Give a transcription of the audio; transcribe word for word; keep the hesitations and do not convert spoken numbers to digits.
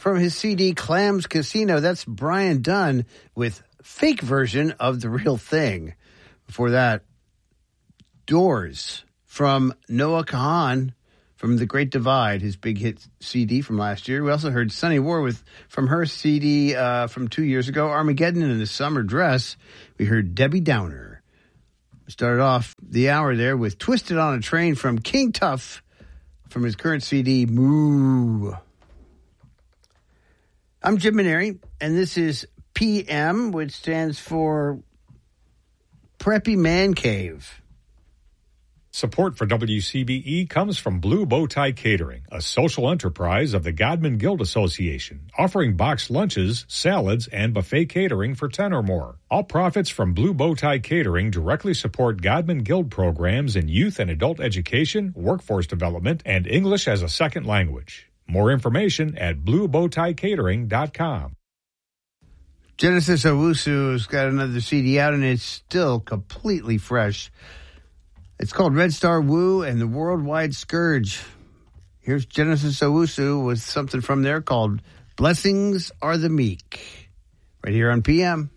from his C D Clams Casino. That's Brian Dunn with Fake Version of the Real Thing. Before that, Doors from Noah Kahan from The Great Divide, his big hit C D from last year. We also heard Sunny War with from her C D uh, from two years ago, Armageddon in a Summer Dress. We heard Debbie Downer. We started off the hour there with Twisted on a Train from King Tuff from his current C D, Moo. I'm Jim Maneri, and this is P M, which stands for Preppy Man Cave. Support for W C B E comes from Blue Bow Tie Catering, a social enterprise of the Godman Guild Association, offering boxed lunches, salads, and buffet catering for ten or more. All profits from Blue Bow Tie Catering directly support Godman Guild programs in youth and adult education, workforce development, and English as a second language. More information at blue bow tie catering dot com. Genesis Owusu's got another C D out, and it's still completely fresh. It's called Red Star Woo and the Worldwide Scourge. Here's Genesis Owusu with something from there called Blessings Are the Meek. Right here on P M.